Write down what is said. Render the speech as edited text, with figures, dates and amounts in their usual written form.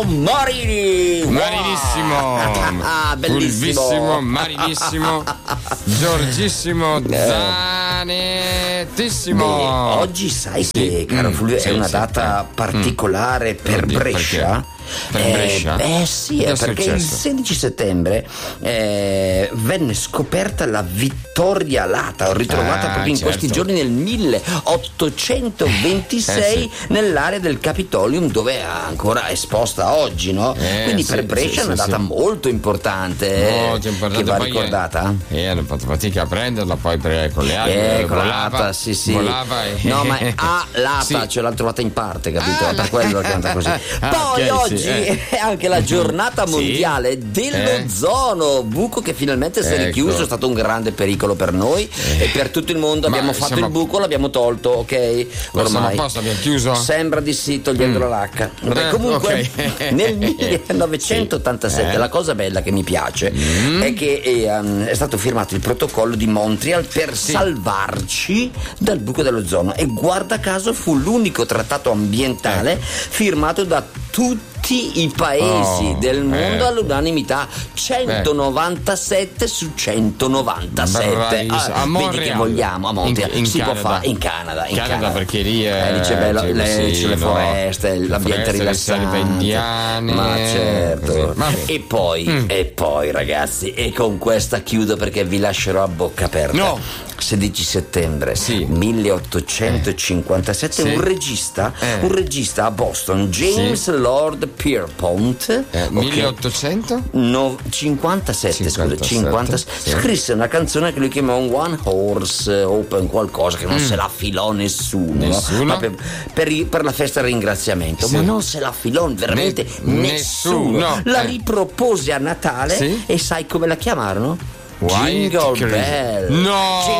Morini! Marinissimo! Bellissimo! Fulvissimo, marinissimo, Giorgissimo, zanettissimo! Oggi sai che, caro Fulvio, è una data particolare per Brescia? Per Brescia? Sì, perché il 16 settembre venne scoperta la Vittoria Lata, ritrovata proprio in questi giorni nel 1826 nell'area del Capitolium, dove è ancora esposta oggi, no? Quindi per Brescia è una data molto importante, che va ricordata. Hanno fatto fatica a prenderla, poi con le ali volava, volava no, ma è Lata, ce l'ha trovata in parte, capito? Per quello che è andata così. Poi oggi è anche la giornata mondiale dell'ozono, buco che finalmente si è richiuso. È stato un grande pericolo per noi e per tutto il mondo. Abbiamo fatto il buco, l'abbiamo tolto, ok? Ormai abbiamo chiuso? Sembra di sì, togliendo la lacca. Comunque nel 1987 la cosa bella che mi piace è che è stato firmato il protocollo di Montreal per salvarci dal buco dell'ozono, e guarda caso fu l'unico trattato ambientale firmato da tutti i paesi del mondo all'unanimità, 197 su 197. Vedi che vogliamo a Montreal, si Canada. può fare in Canada, perché lì c'è bello, c'è le foreste, l'ambiente rilassante, indiane, ma certo. E poi ragazzi, e con questa chiudo perché vi lascerò a bocca aperta. 16 settembre 1857 un regista a Boston, James Lord Pierpont, 1800? 57 scrisse una canzone che lui chiamò un One Horse Open qualcosa, che non se la filò nessuno. Ma per la festa del ringraziamento, ma non se la filò veramente nessuno. La ripropose a Natale e sai come la chiamarono? Jingle Bell.